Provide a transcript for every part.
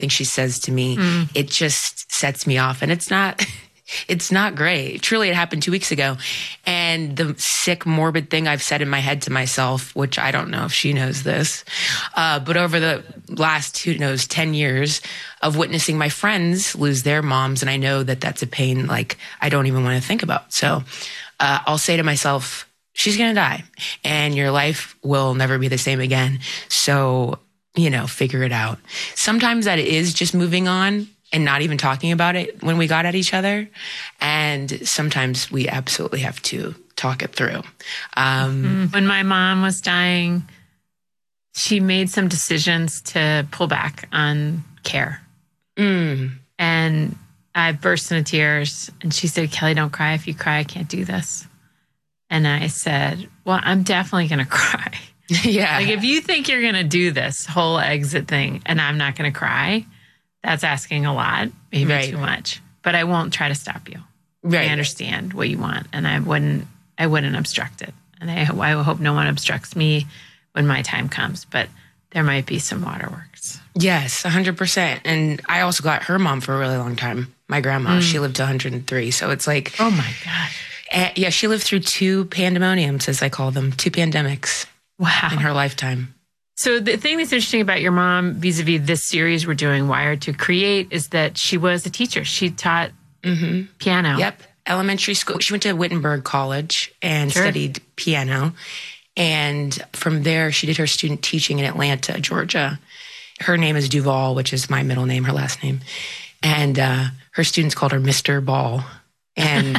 think she says to me, it just sets me off. And it's not great. Truly, it happened 2 weeks ago. And the sick, morbid thing I've said in my head to myself, which I don't know if she knows this, but over the last, 10 years of witnessing my friends lose their moms, and I know that that's a pain like I don't even want to think about. So I'll say to myself, she's going to die and your life will never be the same again. So, figure it out. Sometimes that is just moving on and not even talking about it when we got at each other. And sometimes we absolutely have to talk it through. When my mom was dying, she made some decisions to pull back on care. And I burst into tears. And she said, Kelly, don't cry. If you cry, I can't do this. And I said, well, I'm definitely going to cry. Yeah. Like, if you think you're going to do this whole exit thing and I'm not going to cry, that's asking a lot, maybe too much. But I won't try to stop you. I understand what you want, and I wouldn't obstruct it. And I hope no one obstructs me when my time comes. But there might be some waterworks. Yes, 100%. And I also got her mom for a really long time. My grandma, she lived to 103. So it's like, oh my God. Yeah, she lived through 2 pandemoniums, as I call them, 2 pandemics. Wow. In her lifetime. So the thing that's interesting about your mom vis-a-vis this series we're doing, Wired to Create, is that she was a teacher. She taught piano. Yep. Elementary school. She went to Wittenberg College and studied piano. And from there, she did her student teaching in Atlanta, Georgia. Her name is Duval, which is my middle name, her last name. And her students called her Mr. Ball. And...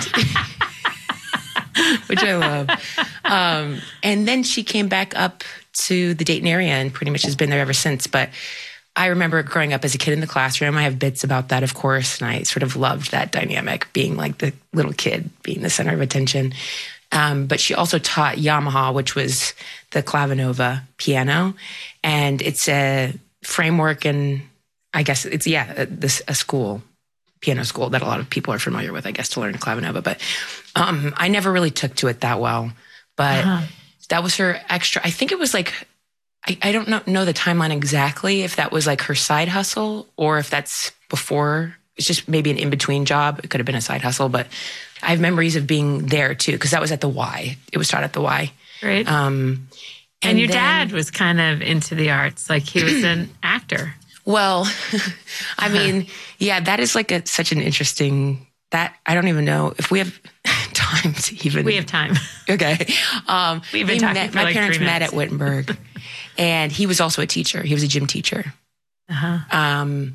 which I love. And then she came back up to the Dayton area and pretty much has been there ever since. But I remember growing up as a kid in the classroom. I have bits about that, of course. And I sort of loved that dynamic, being like the little kid, being the center of attention. But she also taught Yamaha, which was the Clavinova piano. And it's a framework, and I guess it's, a school, piano school that a lot of people are familiar with, I guess, to learn Clavinova. But I never really took to it that well. But that was her extra. I think it was like, I don't know the timeline exactly, if that was like her side hustle or if that's before. It's just maybe an in-between job. It could have been a side hustle. But I have memories of being there, too, because that was at the Y. It was taught at the Y. Right. And your dad was kind of into the arts. Like, he was an actor. Well, I mean, yeah, that is like such an interesting, that I don't even know if we have time to even. We have time. Okay. We've been talking for my like parents 3 minutes. met at Wittenberg, and he was also a teacher. He was a gym teacher. And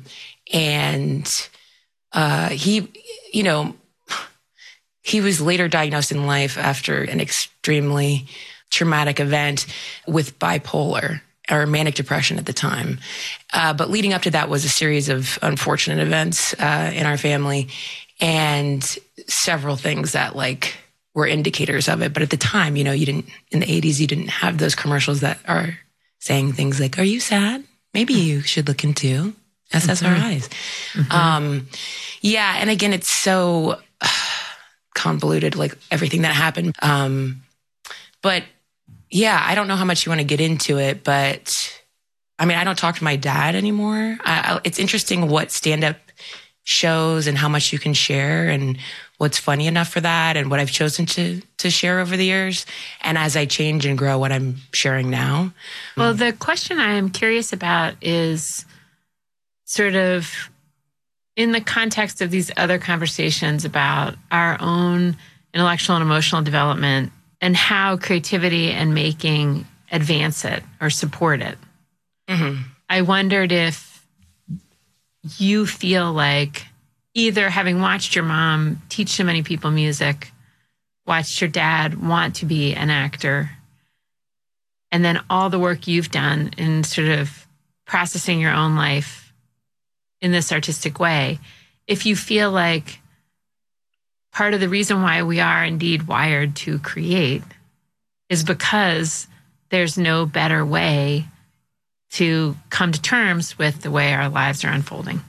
he, he was later diagnosed in life after an extremely traumatic event with bipolar or manic depression at the time. But leading up to that was a series of unfortunate events in our family and several things that were indicators of it. But at the time, you didn't, in the 80s, you didn't have those commercials that are saying things like, are you sad? Maybe you should look into SSRIs. And again, it's so convoluted, like everything that happened. But yeah, I don't know how much you want to get into it, but I mean, I don't talk to my dad anymore. It's interesting what stand-up shows and how much you can share and what's funny enough for that and what I've chosen to share over the years. And as I change and grow, what I'm sharing now. Well, the question I am curious about is sort of in the context of these other conversations about our own intellectual and emotional development and how creativity and making advance it or support it. I wondered if you feel like either having watched your mom teach so many people music, watched your dad want to be an actor, and then all the work you've done in sort of processing your own life in this artistic way, if you feel like part of the reason why we are indeed wired to create is because there's no better way to come to terms with the way our lives are unfolding.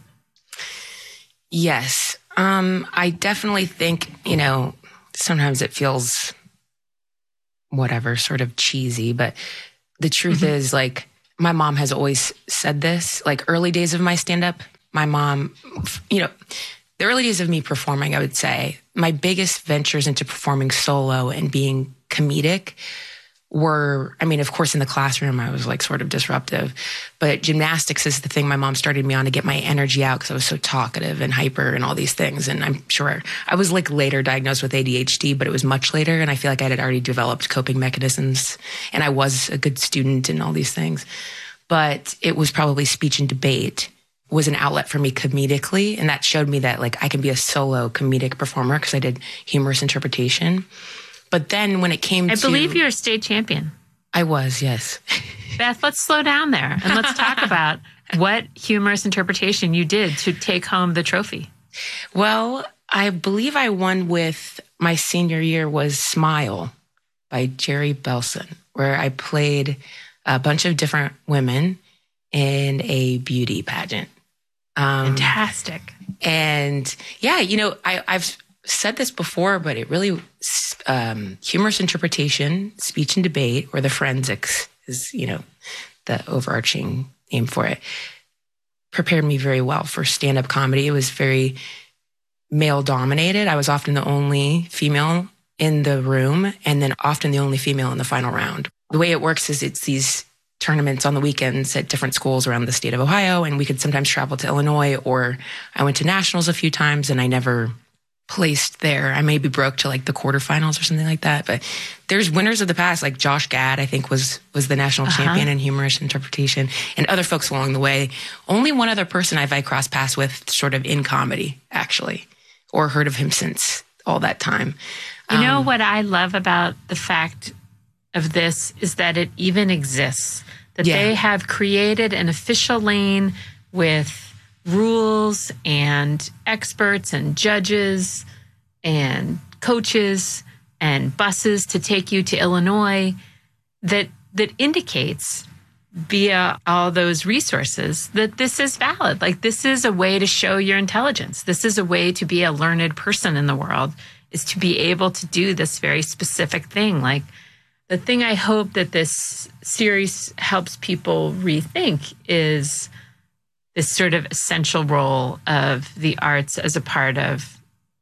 Yes. I definitely think, sometimes it feels whatever, sort of cheesy, but the truth is my mom has always said this, like early days of my stand-up, my mom, the early days of me performing, I would say, my biggest ventures into performing solo and being comedic were, of course, in the classroom, I was like sort of disruptive, but gymnastics is the thing my mom started me on to get my energy out because I was so talkative and hyper and all these things. And I'm sure I was like later diagnosed with ADHD, but it was much later. And I feel like I had already developed coping mechanisms and I was a good student and all these things. But it was probably speech and debate was an outlet for me comedically. And that showed me that like I can be a solo comedic performer because I did humorous interpretation. But then when it came to... I believe you're a state champion. I was, yes. Beth, let's slow down there and let's talk about what humorous interpretation you did to take home the trophy. Well, I believe I won with my senior year was Smile by Jerry Belson, where I played a bunch of different women in a beauty pageant. Fantastic. And yeah, I've said this before, but it really, humorous interpretation, speech and debate, or the forensics is, the overarching name for it, prepared me very well for stand-up comedy. It was very male-dominated. I was often the only female in the room and then often the only female in the final round. The way it works is it's these tournaments on the weekends at different schools around the state of Ohio, and we could sometimes travel to Illinois, or I went to nationals a few times and I never placed there. I maybe broke to like the quarterfinals or something like that. But there's winners of the past, like Josh Gad, I think was the national champion in humorous interpretation, and other folks along the way. Only one other person I crossed paths with sort of in comedy, actually, or heard of him since all that time. You know what I love about the fact of this is that it even exists, that they have created an official lane with rules and experts and judges and coaches and buses to take you to Illinois that indicates via all those resources that this is valid. Like, this is a way to show your intelligence. This is a way to be a learned person in the world, is to be able to do this very specific thing. Like, the thing I hope that this series helps people rethink is this sort of essential role of the arts as a part of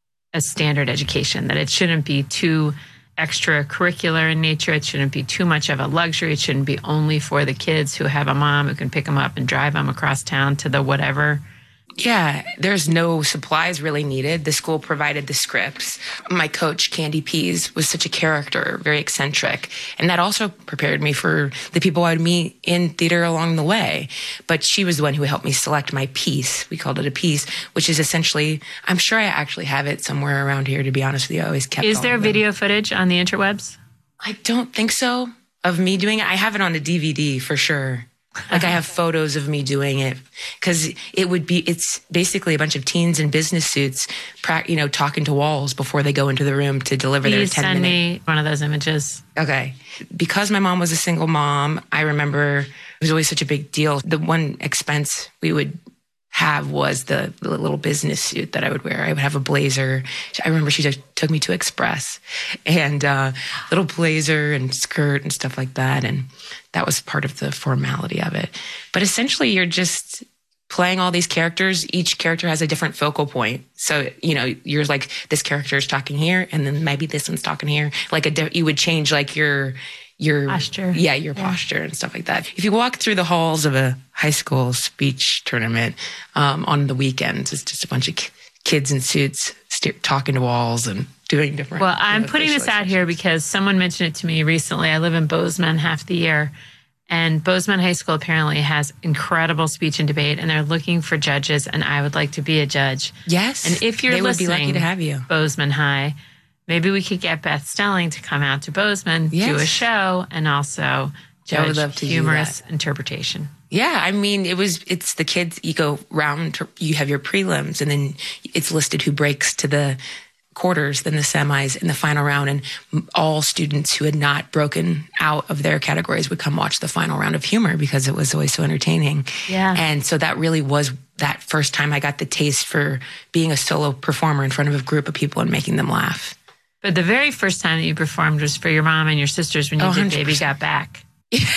a standard education, that it shouldn't be too extracurricular in nature. It shouldn't be too much of a luxury. It shouldn't be only for the kids who have a mom who can pick them up and drive them across town to the whatever. Yeah, there's no supplies really needed. The school provided the scripts. My coach, Candy Pease, was such a character, very eccentric. And that also prepared me for the people I would meet in theater along the way. But she was the one who helped me select my piece. We called it a piece, which is essentially, I'm sure I actually have it somewhere around here, to be honest with you. I always kept Is there video footage on the interwebs? I don't think so, of me doing it. I have it on a DVD for sure. Like, I have photos of me doing it, because it's basically a bunch of teens in business suits, talking to walls before they go into the room to deliver their 10-minute. Please send me one of those images. Okay. Because my mom was a single mom, I remember it was always such a big deal. The one expense we would have was the little business suit that I would wear. I would have a blazer. I remember she just took me to Express, and little blazer and skirt and stuff like that. And that was part of the formality of it. But essentially, you're just playing all these characters. Each character has a different focal point. So, you're like, this character is talking here, and then maybe this one's talking here. Like, you would change like your posture. Yeah, your posture and stuff like that. If you walk through the halls of a high school speech tournament on the weekends, it's just a bunch of kids in suits talking to walls and doing different. Well, I'm putting this out here because someone mentioned it to me recently. I live in Bozeman half the year, and Bozeman High School apparently has incredible speech and debate, and they're looking for judges, and I would like to be a judge. Yes. And if you're they listening, would be lucky to have you. Bozeman High, maybe we could get Beth Stelling to come out to Bozeman, do a show, and also judge humorous interpretation. Yeah, it's the kids. You go round, you have your prelims, and then it's listed who breaks to the quarters, then the semis, and the final round. And all students who had not broken out of their categories would come watch the final round of humor because it was always so entertaining. Yeah. And so that really was that first time I got the taste for being a solo performer in front of a group of people and making them laugh. But the very first time that you performed was for your mom and your sisters when you did 100%. Baby Got Back.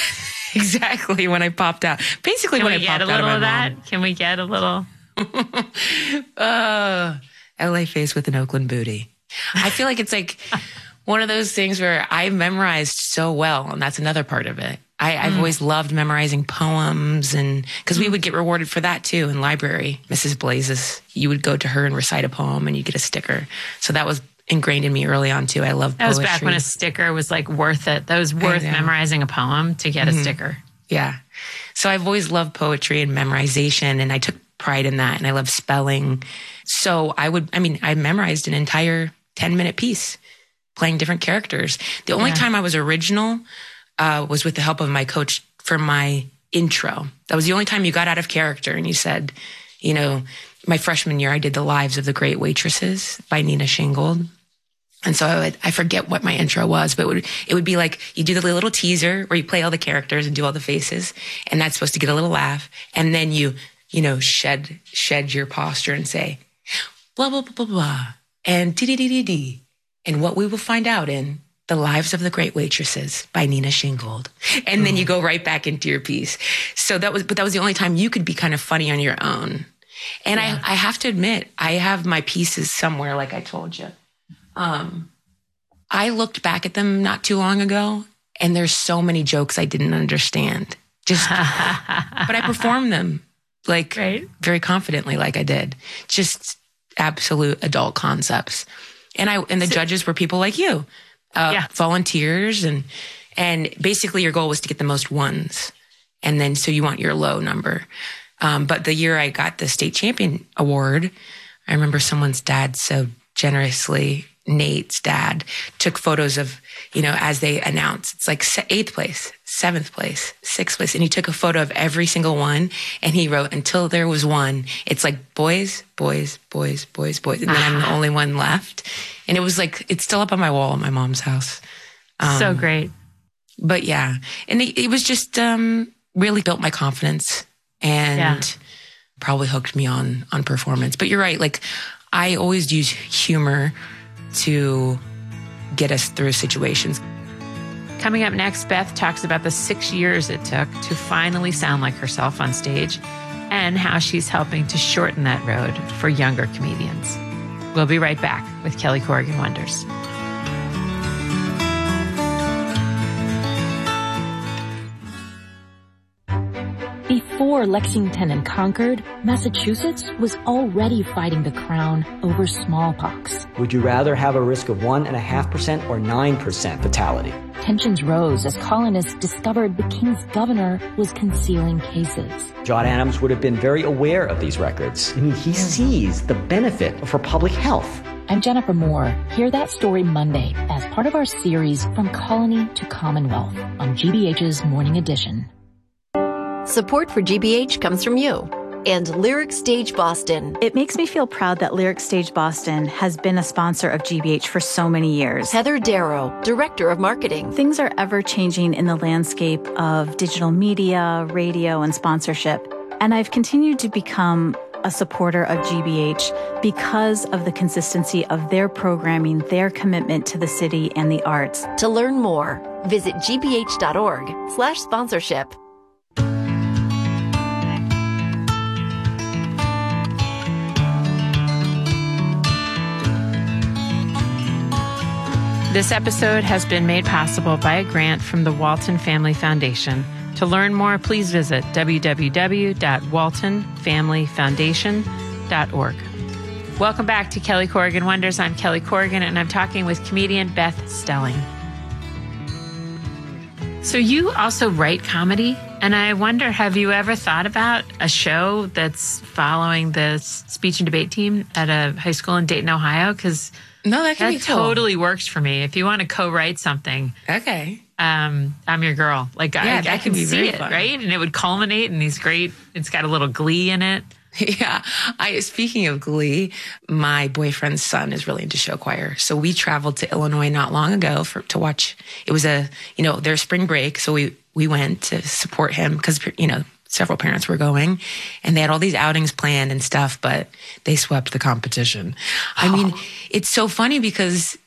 exactly when I popped out. Basically, when I popped out of my mom. Can we get a little? LA face with an Oakland booty. I feel like it's like one of those things where I memorized so well, and that's another part of it. I've always loved memorizing poems, and because we would get rewarded for that too in library. Mrs. Blazes, you would go to her and recite a poem, and you get a sticker. So that was ingrained in me early on too. I love poetry. That was back when a sticker was like worth it. That was worth memorizing a poem to get a sticker. Yeah. So I've always loved poetry and memorization, and I took pride in that, and I love spelling. So I memorized an entire 10-minute piece playing different characters. The only time I was original was with the help of my coach for my intro. That was the only time you got out of character and you said, you know, my freshman year, I did The Lives of the Great Waitresses by Nina Shingold. And so I forget what my intro was, but it would be like you do the little teaser where you play all the characters and do all the faces, and that's supposed to get a little laugh. And then you shed your posture and say, blah, blah, blah, blah, blah, and dee-dee-dee-dee-dee. And what we will find out in The Lives of the Great Waitresses by Nina Shingold. And then you go right back into your piece. So that was the only time you could be kind of funny on your own. And I have to admit, I have my pieces somewhere, like I told you. I looked back at them not too long ago, and there's so many jokes I didn't understand. But I performed them very confidently, like I did. Just absolute adult concepts. And the judges were people like you, volunteers, and basically your goal was to get the most ones. And then, so you want your low number. But the year I got the state champion award, I remember someone's dad so generously, Nate's dad, took photos of, as they announced, it's like 8th place, 7th place, 6th place. And he took a photo of every single one, and he wrote, until there was one, it's like boys, boys, boys, boys, boys. And then I'm the only one left. And it was like, it's still up on my wall at my mom's house. So great. But yeah, and it was just really built my confidence and probably hooked me on performance. But you're right. Like, I always use humor to get us through situations. Coming up next, Beth talks about the 6 years it took to finally sound like herself on stage and how she's helping to shorten that road for younger comedians. We'll be right back with Kelly Corrigan Wonders. Before Lexington and Concord, Massachusetts was already fighting the crown over smallpox. Would you rather have a risk of 1.5% or 9% fatality? Tensions rose as colonists discovered the king's governor was concealing cases. John Adams would have been very aware of these records. I mean, he sees the benefit for public health. I'm Jennifer Moore. Hear that story Monday as part of our series From Colony to Commonwealth on GBH's Morning Edition. Support for GBH comes from you and Lyric Stage Boston. It makes me feel proud that Lyric Stage Boston has been a sponsor of GBH for so many years. Heather Darrow, Director of Marketing. Things are ever changing in the landscape of digital media, radio, and sponsorship. And I've continued to become a supporter of GBH because of the consistency of their programming, their commitment to the city and the arts. To learn more, visit gbh.org/sponsorship. This episode has been made possible by a grant from the Walton Family Foundation. To learn more, please visit www.waltonfamilyfoundation.org. Welcome back to Kelly Corrigan Wonders. I'm Kelly Corrigan, and I'm talking with comedian Beth Stelling. So you also write comedy, and I wonder, have you ever thought about a show that's following the speech and debate team at a high school in Dayton, Ohio? Because no, that can be cool. Totally works for me. If you want to co-write something, okay, I'm your girl. Like, I can be see it, fun. right? And it would culminate in these great. It's got a little Glee in it. Yeah. Speaking of Glee, my boyfriend's son is really into show choir. So we traveled to Illinois not long ago to watch. It was their spring break. So we went to support him because, several parents were going and they had all these outings planned and stuff, but they swept the competition. I mean, it's so funny because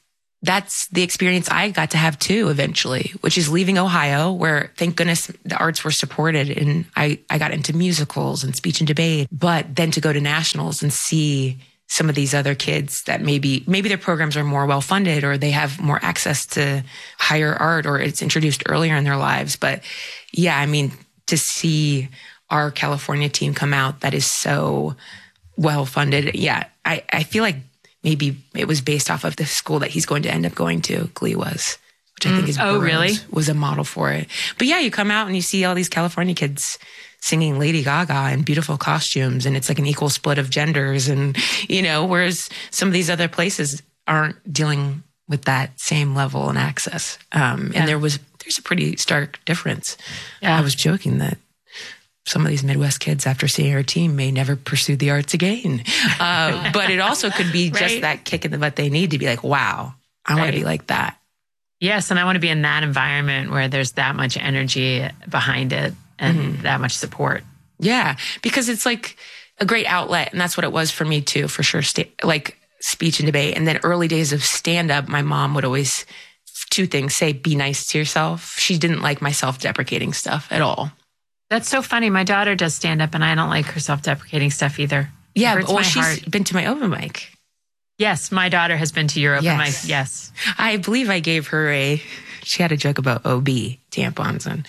that's the experience I got to have too, eventually, which is leaving Ohio, where thank goodness the arts were supported. And I got into musicals and speech and debate, but then to go to nationals and see some of these other kids that maybe their programs are more well-funded, or they have more access to higher art, or it's introduced earlier in their lives. But yeah, I mean, to see our California team come out that is so well-funded. Yeah. I feel like maybe it was based off of the school that he's going to end up going to, Glee was, which I think is was a model for it. But yeah, you come out and you see all these California kids singing Lady Gaga in beautiful costumes, and it's like an equal split of genders, and whereas some of these other places aren't dealing with that same level and access. And there's a pretty stark difference. Yeah. I was joking that some of these Midwest kids, after seeing our team, may never pursue the arts again. But it also could be just that kick in the butt they need to be like, wow, I want to be like that. Yes, and I want to be in that environment where there's that much energy behind it and that much support. Yeah, because it's like a great outlet, and that's what it was for me too, for sure. Like speech and debate. And then early days of stand-up, my mom would always, two things, say, be nice to yourself. She didn't like my self-deprecating stuff at all. That's so funny. My daughter does stand up, and I don't like her self-deprecating stuff either. Yeah, well, she's been to my open mic. Yes, my daughter has been to your open mic. Yes. I believe I gave her she had a joke about OB tampons, and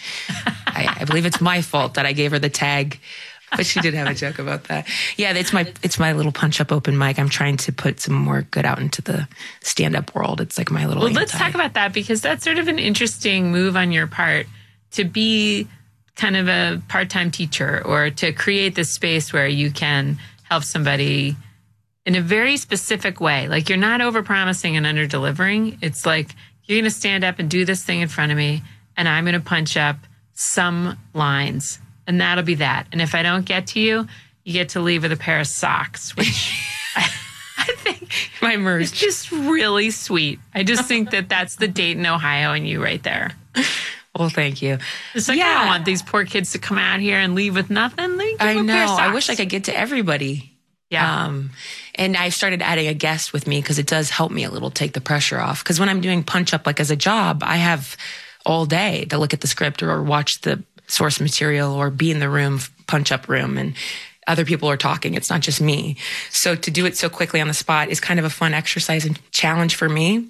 I believe it's my fault that I gave her the tag, but she did have a joke about that. Yeah, it's my little punch-up open mic. I'm trying to put some more good out into the stand-up world. It's like my little let's talk about that, because that's sort of an interesting move on your part to be kind of a part-time teacher, or to create this space where you can help somebody in a very specific way. Like, you're not over-promising and under-delivering. It's like, you're going to stand up and do this thing in front of me, and I'm going to punch up some lines, and that'll be that. And if I don't get to you, you get to leave with a pair of socks, which I think my merch is just really sweet. I just think that that's the Dayton, Ohio in you right there. Well, thank you. It's like, I don't want these poor kids to come out here and leave with nothing. I know. I wish I could get to everybody. Yeah. And I started adding a guest with me, because it does help me a little take the pressure off. Because when I'm doing punch up, like as a job, I have all day to look at the script or watch the source material or be in the room, punch up room, and other people are talking. It's not just me. So to do it so quickly on the spot is kind of a fun exercise and challenge for me.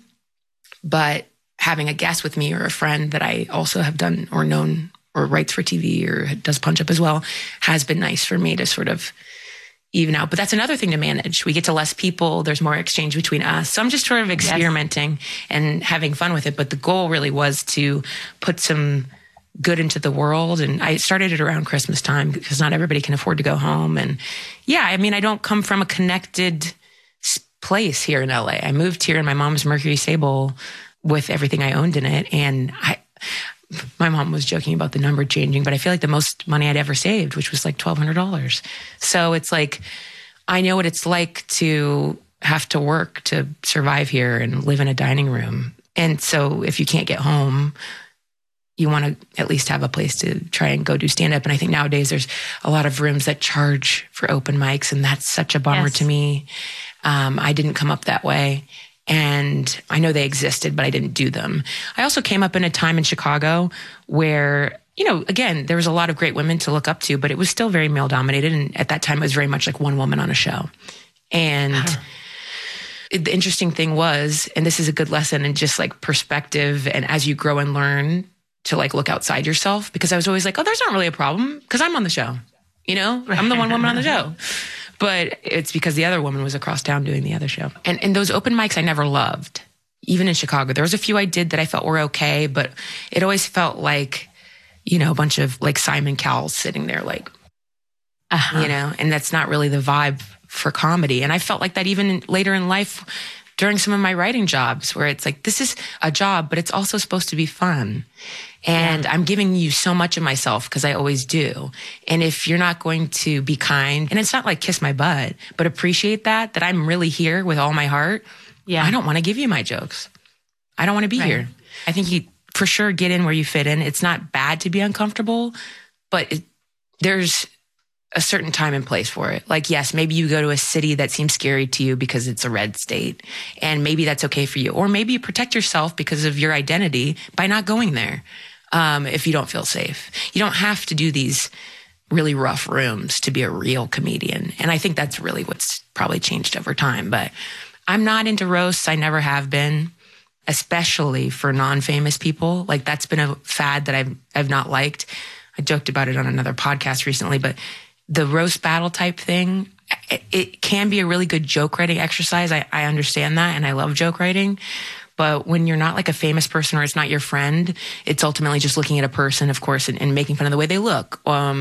But having a guest with me, or a friend that I also have done or known or writes for TV or does punch up as well, has been nice for me to sort of even out. But that's another thing to manage. We get to less people. There's more exchange between us. So I'm just sort of experimenting and having fun with it. But the goal really was to put some good into the world. And I started it around Christmas time, because not everybody can afford to go home. And yeah, I mean, I don't come from a connected place here in LA. I moved here in my mom's Mercury Sable with everything I owned in it. And my mom was joking about the number changing, but I feel like the most money I'd ever saved, which was like $1,200. So it's like, I know what it's like to have to work to survive here and live in a dining room. And so if you can't get home, you want to at least have a place to try and go do stand up. And I think nowadays there's a lot of rooms that charge for open mics, and that's such a bummer to me. I didn't come up that way. And I know they existed, but I didn't do them. I also came up in a time in Chicago where, again, there was a lot of great women to look up to, but it was still very male dominated. And at that time, it was very much like one woman on a show. And the interesting thing was, and this is a good lesson in just like perspective, and as you grow and learn to like look outside yourself, because I was always like, oh, there's not really a problem because I'm on the show. I'm the one woman on the show. But it's because the other woman was across town doing the other show. And those open mics I never loved, even in Chicago. There was a few I did that I felt were okay, but it always felt like, a bunch of like Simon Cowell sitting there like, and that's not really the vibe for comedy. And I felt like that even later in life during some of my writing jobs, where it's like, this is a job, but it's also supposed to be fun. And I'm giving you so much of myself, because I always do. And if you're not going to be kind, and it's not like kiss my butt, but appreciate that I'm really here with all my heart. Yeah. I don't want to give you my jokes. I don't want to be here. I think you for sure get in where you fit in. It's not bad to be uncomfortable, but there's a certain time and place for it. Like, yes, maybe you go to a city that seems scary to you because it's a red state, and maybe that's okay for you. Or maybe you protect yourself because of your identity by not going there if you don't feel safe. You don't have to do these really rough rooms to be a real comedian. And I think that's really what's probably changed over time. But I'm not into roasts. I never have been, especially for non-famous people. Like, that's been a fad that I've not liked. I joked about it on another podcast recently, but the roast battle type thing, it can be a really good joke writing exercise. I understand that, and I love joke writing. But when you're not like a famous person or it's not your friend, it's ultimately just looking at a person, of course, and making fun of the way they look,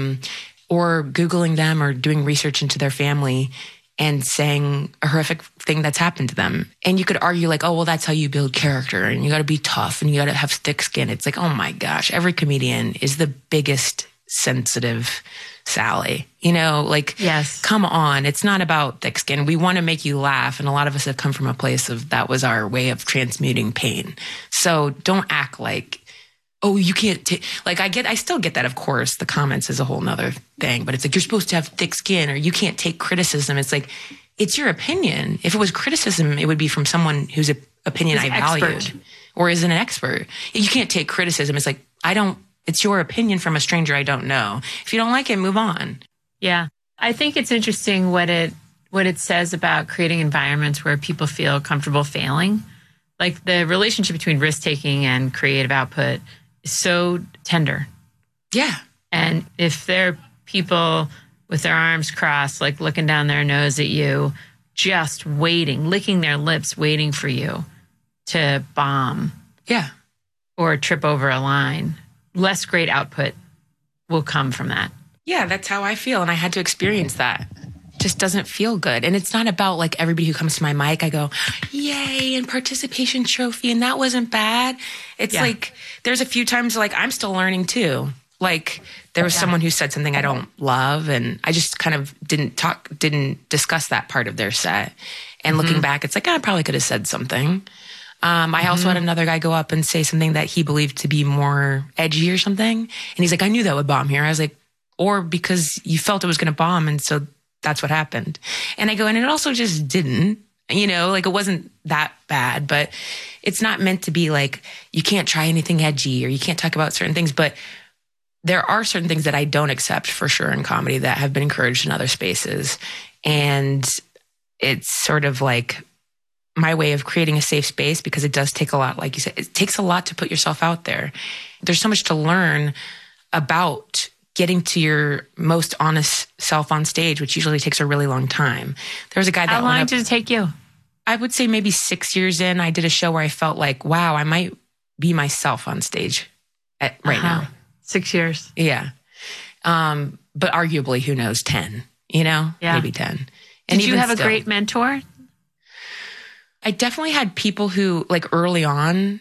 or Googling them or doing research into their family and saying a horrific thing that's happened to them. And you could argue like, oh, well, that's how you build character, and you got to be tough and you got to have thick skin. It's like, oh my gosh, every comedian is the biggest sensitive Sally, like, yes, come on. It's not about thick skin. We want to make you laugh. And a lot of us have come from a place of that was our way of transmuting pain. So don't act like, oh, you can't I still get that. Of course, the comments is a whole nother thing, but it's like, you're supposed to have thick skin or you can't take criticism. It's like, it's your opinion. If it was criticism, it would be from someone whose opinion I valued or is an expert. You can't take criticism. It's like, it's your opinion from a stranger I don't know. If you don't like it, move on. Yeah. I think it's interesting what it says about creating environments where people feel comfortable failing. Like, the relationship between risk-taking and creative output is so tender. Yeah. And if there are people with their arms crossed, like looking down their nose at you, just waiting, licking their lips, waiting for you to bomb. Yeah. Or trip over a line, less great output will come from that. Yeah, that's how I feel. And I had to experience that. Just doesn't feel good. And it's not about like everybody who comes to my mic, I go, yay, and participation trophy. And that wasn't bad. It's like, there's a few times like I'm still learning too. Like, there was someone who said something I don't love, and I just kind of didn't discuss that part of their set. And looking back, it's like, I probably could have said something. I also had another guy go up and say something that he believed to be more edgy or something. And he's like, I knew that would bomb here. I was like, or because you felt it was going to bomb. And so that's what happened. And I go, and it also just didn't, like, it wasn't that bad, but it's not meant to be like, you can't try anything edgy or you can't talk about certain things. But there are certain things that I don't accept for sure in comedy that have been encouraged in other spaces. And it's sort of like my way of creating a safe space, because it does take a lot, like you said, it takes a lot to put yourself out there. There's so much to learn about getting to your most honest self on stage, which usually takes a really long time. There was a guy that How long did it take you? I would say maybe 6 years in, I did a show where I felt like, wow, I might be myself on stage right now. 6 years. Yeah. But arguably, who knows, 10, maybe 10. And did you have a great mentor? I definitely had people who, like, early on,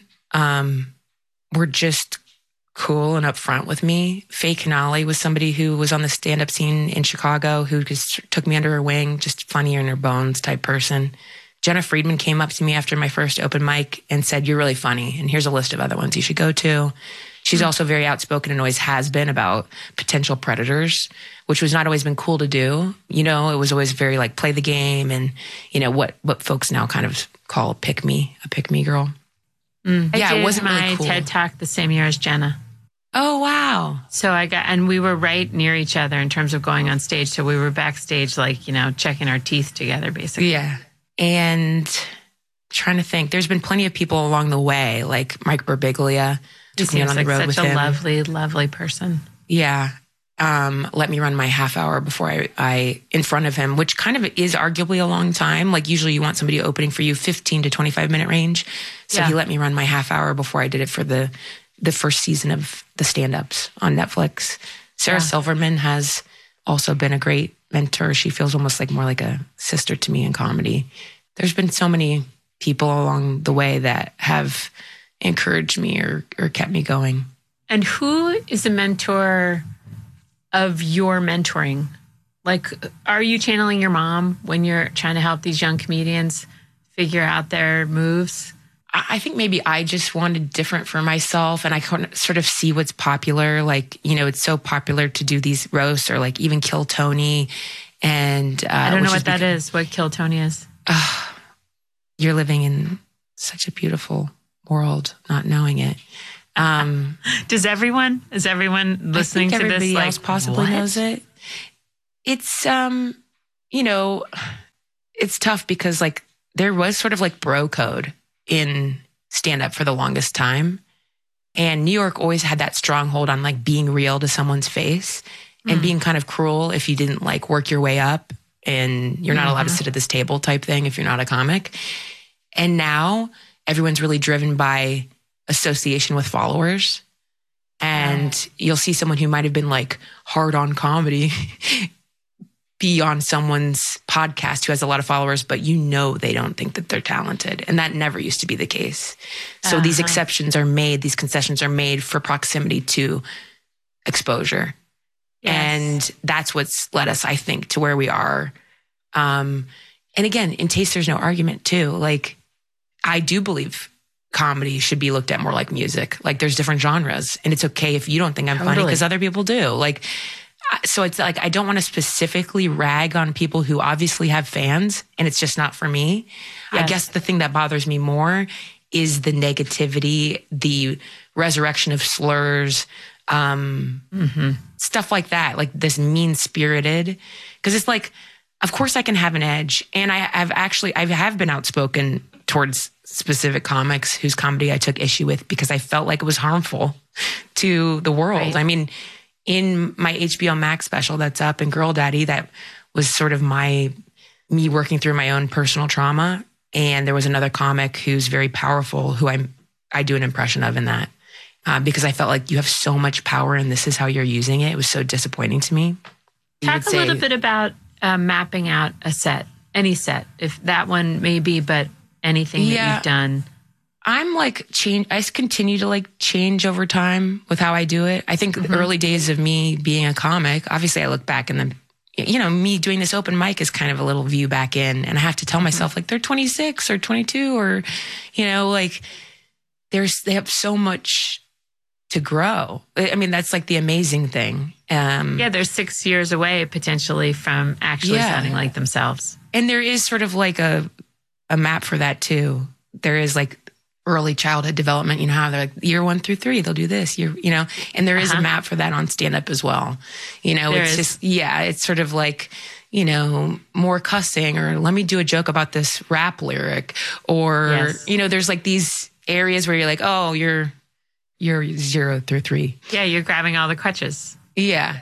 were just cool and upfront with me. Faye Canali was somebody who was on the stand-up scene in Chicago who just took me under her wing, just funnier in her bones type person. Jenna Friedman came up to me after my first open mic and said, you're really funny, and here's a list of other ones you should go to. She's also very outspoken and always has been about potential predators, which was not always been cool to do. It was always very like play the game and, what folks now kind of call a pick me girl. I it wasn't my really cool. TED Talk the same year as Jenna. Oh, wow. So and we were right near each other in terms of going on stage. So we were backstage, like, checking our teeth together, basically. Yeah. And trying to think, there's been plenty of people along the way, like Mike Birbiglia. He Took me on the road with him. Such a lovely, lovely person. Yeah. Let me run my half hour before I in front of him, which kind of is arguably a long time. Like, usually you want somebody opening for you 15 to 25 minute range. So he let me run my half hour before I did it for the first season of the stand-ups on Netflix. Sarah Silverman has also been a great mentor. She feels almost like more like a sister to me in comedy. There's been so many people along the way that have encouraged me or kept me going. And who is a mentor of your mentoring? Like, are you channeling your mom when you're trying to help these young comedians figure out their moves? I think maybe I just wanted different for myself, and I couldn't sort of see what's popular. Like, it's so popular to do these roasts or like even Kill Tony. And I don't know what that is, what Kill Tony is. You're living in such a beautiful world, not knowing it. Is everyone listening to this? Everybody else possibly knows it. It's, it's tough because like there was sort of like bro code in stand-up for the longest time. And New York always had that stronghold on like being real to someone's face and being kind of cruel if you didn't like work your way up and you're not allowed to sit at this table type thing if you're not a comic. And now everyone's really driven by association with followers. And you'll see someone who might have been like hard on comedy be on someone's podcast who has a lot of followers, but they don't think that they're talented. And that never used to be the case. So these exceptions are made, these concessions are made for proximity to exposure. Yes. And that's what's led us, I think, to where we are. And again, in taste, there's no argument too. Like, I do believe comedy should be looked at more like music. Like, there's different genres, and it's okay if you don't think I'm funny because other people do. Like, so it's like, I don't want to specifically rag on people who obviously have fans and it's just not for me. Yes. I guess the thing that bothers me more is the negativity, the resurrection of slurs, stuff like that, like this mean-spirited. Because it's like, of course I can have an edge. And I have been outspoken towards specific comics whose comedy I took issue with because I felt like it was harmful to the world. Right. I mean, in my HBO Max special that's up in Girl Daddy, that was sort of me working through my own personal trauma. And there was another comic who's very powerful who I do an impression of in that. Because I felt like you have so much power and this is how you're using it. It was so disappointing to me. Talk a little bit about mapping out a set, any set, if that one may be, but anything that you've done. I'm like I continue to like change over time with how I do it. I think the early days of me being a comic, obviously I look back and me doing this open mic is kind of a little view back in, and I have to tell myself like they're 26 or 22 or, like they have so much to grow. I mean, that's like the amazing thing. They're 6 years away potentially from actually sounding like themselves. And there is sort of like a map for that too. There is like early childhood development, how they're like year 1 through 3, they'll do this, and there is a map for that on stand up as well. It's sort of like, more cussing, or let me do a joke about this rap lyric, or, there's like these areas where you're like, oh, you're 0 through 3. Yeah. You're grabbing all the crutches. Yeah.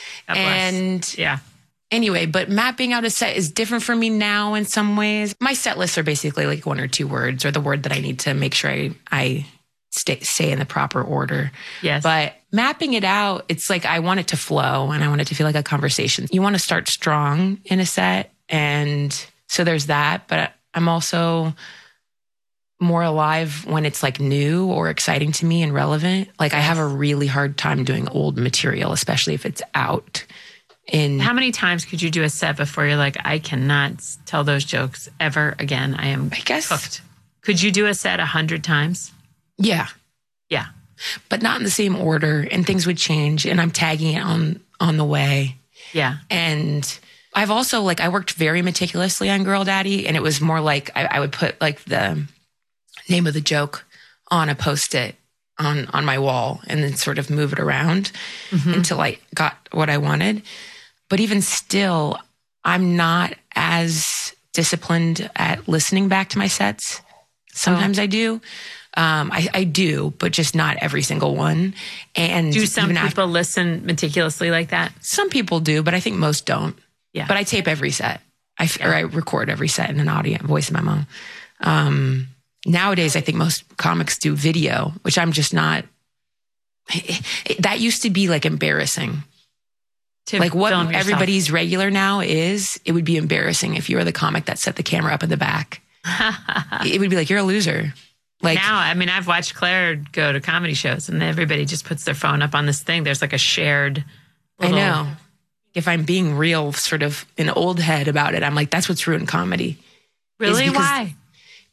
Anyway, but mapping out a set is different for me now in some ways. My set lists are basically like 1 or 2 words, or the word that I need to make sure I say in the proper order. Yes. But mapping it out, it's like I want it to flow and I want it to feel like a conversation. You want to start strong in a set. And so there's that. But I'm also more alive when it's like new or exciting to me and relevant. Like I have a really hard time doing old material, especially if it's out. How many times could you do a set before you're like, I cannot tell those jokes ever again? I guess cooked. Could you do a set 100 times? Yeah. Yeah. But not in the same order, and things would change, and I'm tagging it on the way. Yeah. And I've also I worked very meticulously on Girl Daddy, and it was more like I would put like the name of the joke on a Post-it on my wall and then sort of move it around until I got what I wanted. But even still, I'm not as disciplined at listening back to my sets. Sometimes I do. I do, but just not every single one. And do some people listen meticulously like that? Some people do, but I think most don't. Yeah. But I tape every set. I record every set in an audio voice memo. Nowadays, I think most comics do video, which I'm just not. That used to be like embarrassing. Like what everybody's regular now is, it would be embarrassing if you were the comic that set the camera up in the back. It would be like, you're a loser. Like now, I mean, I've watched Claire go to comedy shows and everybody just puts their phone up on this thing. There's like a shared little... I know. If I'm being real, sort of an old head about it, I'm like, that's what's ruined comedy. Really? Why?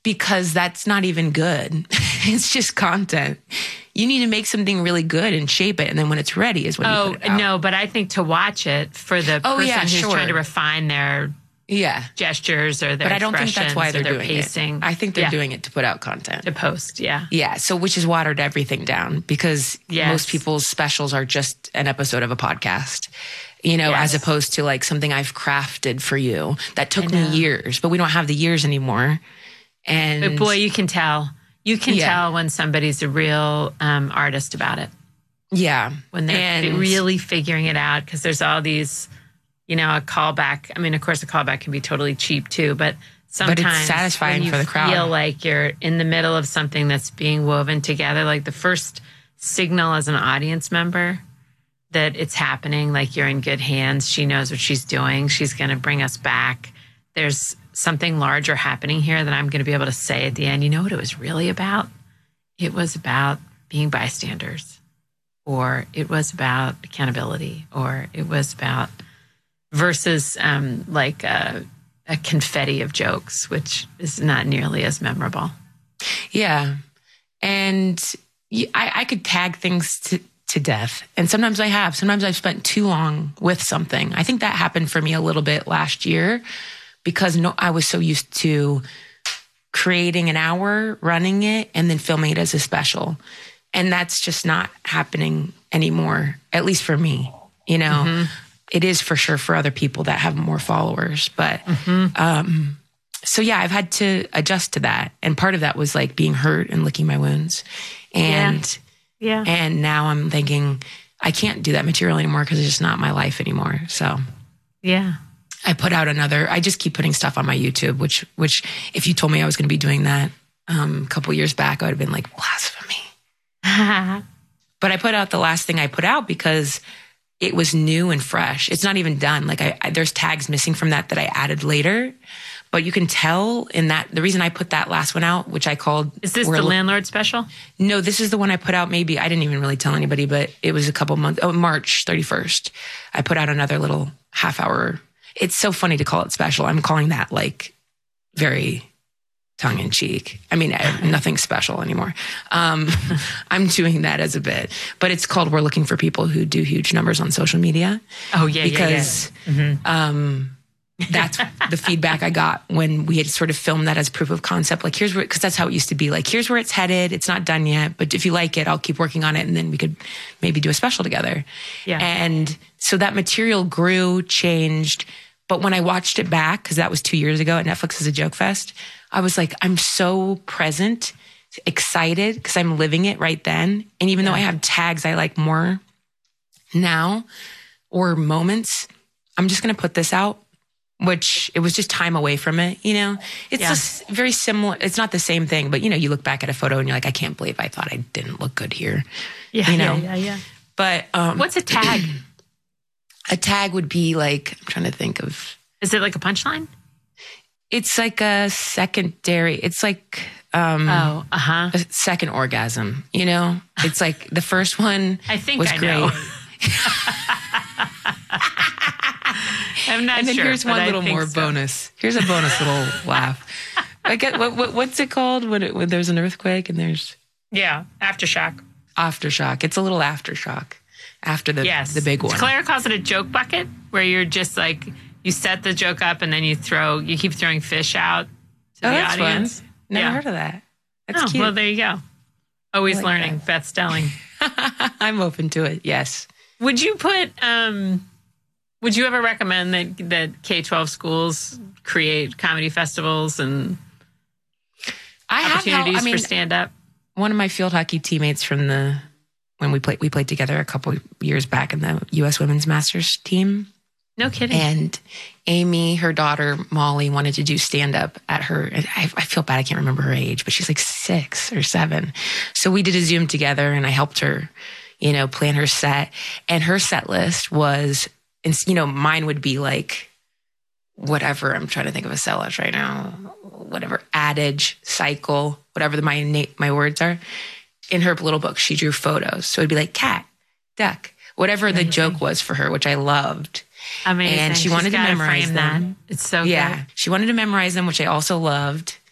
because that's not even good. It's just content. You need to make something really good and shape it. And then when it's ready is when you put it out. No, but I think to watch it for the person who's trying to refine their gestures or their But I don't think that's why they're doing pacing. it. I think they're doing it to put out content. To post, yeah. Yeah, so which has watered everything down because most people's specials are just an episode of a podcast. You know, as opposed to like something I've crafted for you that took me years, but we don't have the years anymore. But boy, you can tell. You can tell when somebody's a real artist about it. Yeah. When they're really figuring it out, because there's all these, you know, a callback. I mean, of course, a callback can be totally cheap too, but sometimes it's satisfying for the crowd. You feel like you're in the middle of something that's being woven together, like the first signal as an audience member that it's happening, like you're in good hands. She knows what she's doing. She's going to bring us back. There's something larger happening here that I'm going to be able to say at the end. You know what it was really about? It was about being bystanders, or it was about accountability, or it was about versus like a confetti of jokes, which is not nearly as memorable. Yeah. And I could tag things to death. And sometimes I have. Sometimes I've spent too long with something. I think that happened for me a little bit last year because I was so used to creating an hour, running it, and then filming it as a special. And that's just not happening anymore, at least for me. You know, it is for sure for other people that have more followers. But so yeah, I've had to adjust to that. And part of that was like being hurt and licking my wounds. And and now I'm thinking I can't do that material anymore because it's just not my life anymore. So I put out I just keep putting stuff on my YouTube, which if you told me I was going to be doing that a couple years back, I would have been like, blasphemy. But I put out the last thing I put out because it was new and fresh. It's not even done. Like there's tags missing from that I added later. But you can tell in that, the reason I put that last one out, which I called... Is this the Landlord special? No, this is the one I put out maybe, I didn't even really tell anybody, but it was a couple months, March 31st. I put out another little half hour. It's so funny to call it special. I'm calling that like very tongue in cheek. I mean, nothing special anymore. I'm doing that as a bit, but it's called We're Looking for People Who Do Huge Numbers on Social Media. Oh, yeah, because, that's the feedback I got when we had sort of filmed that as proof of concept. Like, here's where, because that's how it used to be. Like, here's where it's headed. It's not done yet, but if you like it, I'll keep working on it. And then we could maybe do a special together. Yeah. And so that material grew, changed. But when I watched it back, because that was 2 years ago at Netflix as a Joke Fest, I was like, I'm so present, excited, because I'm living it right then. And even though I have tags I like more now or moments, I'm just going to put this out. Which it was just time away from it, you know? It's just very similar. It's not the same thing, but you know, you look back at a photo and you're like, I can't believe I thought I didn't look good here. Yeah, you know? Yeah. But what's a tag? A tag would be like, I'm trying to think of. Is it like a punchline? It's like a secondary. It's like a second orgasm. You know, it's like the first one. I think was I great. know. I'm not sure. And then here's one little more bonus. Here's a bonus little laugh. I get what's it called when there's an earthquake and there's aftershock. Aftershock. It's a little aftershock after the big one. Claire calls it a joke bucket, where you're just like you set the joke up and then you keep throwing fish out to the audience. Fun. Never heard of that. That's cute. Well, there you go. Always like learning. That. Beth Stelling. I'm open to it. Yes. Would you ever recommend that K-12 schools create comedy festivals and opportunities for stand-up? One of my field hockey teammates from when we played together a couple years back in the U.S. Women's Masters team. No kidding. And Amy, her daughter, Molly, wanted to do stand-up at her. I feel bad. I can't remember her age, but she's like 6 or 7. So we did a Zoom together and I helped her, you know, plan her set. And her set list was, you know, mine would be like, whatever. I'm trying to think of a sellage right now. Whatever adage, cycle, whatever my words are. In her little book, she drew photos. So it'd be like cat, duck, whatever the joke was for her, which I loved. Amazing. And she wanted to memorize them. It's so good. Yeah. She wanted to memorize them, which I also loved.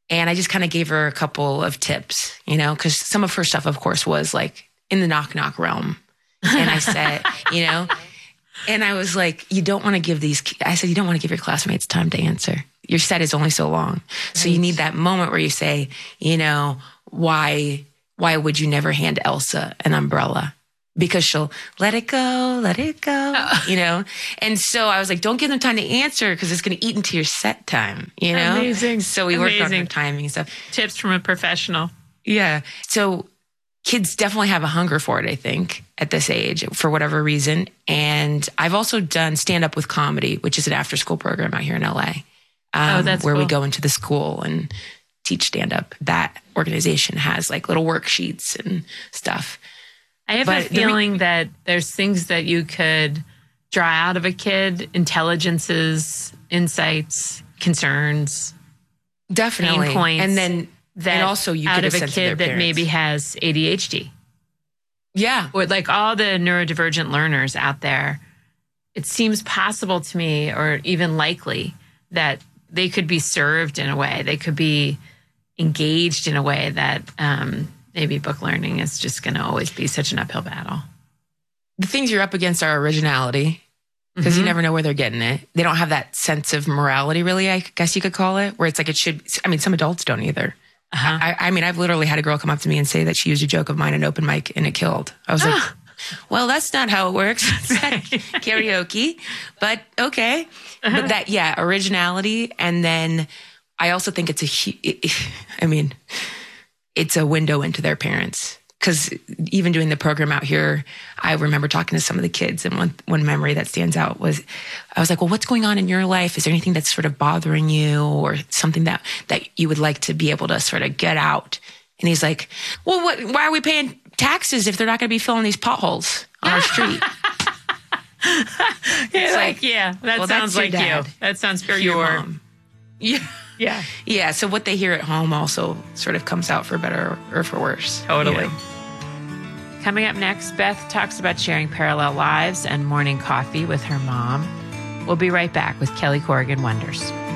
And I just kind of gave her a couple of tips, you know, because some of her stuff, of course, was like in the knock realm. And I said, you know, and I was like, you don't want to give your classmates time to answer. Your set is only so long. Right. So you need that moment where you say, you know, why would you never hand Elsa an umbrella? Because she'll let it go, you know? And so I was like, don't give them time to answer because it's going to eat into your set time, you know? Amazing. So we worked on her timing and stuff. Tips from a professional. Yeah. So kids definitely have a hunger for it, I think, at this age, for whatever reason. And I've also done stand-up with comedy, which is an after-school program out here in LA, that's where cool. we go into the school and teach stand-up. That organization has like little worksheets and stuff. I have a feeling that there's things that you could draw out of a kid, intelligences, insights, concerns, definitely, pain points, and also you out get of a a sense kid of their that maybe has ADHD. Yeah, or like all the neurodivergent learners out there. It seems possible to me, or even likely, that they could be served in a way, they could be engaged in a way that maybe book learning is just going to always be such an uphill battle. The things you're up against are originality, because you never know where they're getting it. They don't have that sense of morality, really, I guess you could call it, where it's like it should. I mean, some adults don't either. I mean, I've literally had a girl come up to me and say that she used a joke of mine in open mic and it killed. I was like, well, that's not how it works. It's like karaoke, but okay. But that, yeah, originality. And then I also think it's a window into their parents. Because even doing the program out here, I remember talking to some of the kids, and one memory that stands out was, I was like, well, what's going on in your life? Is there anything that's sort of bothering you, or something that you would like to be able to sort of get out? And he's like, well, why are we paying taxes if they're not going to be filling these potholes on our street? It's like, yeah, that sounds like you. That sounds pure. Your mom. Yeah. Yeah. Yeah. So what they hear at home also sort of comes out for better or for worse. Totally. You know? Coming up next, Beth talks about sharing parallel lives and morning coffee with her mom. We'll be right back with Kelly Corrigan Wonders.